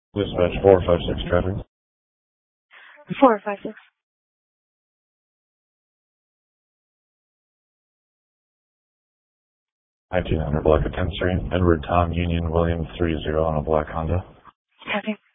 Dispatch 456 traffic. 456. 1900 Black at 10th Street. Edward Tom Union William 30 on a black Honda. Copy.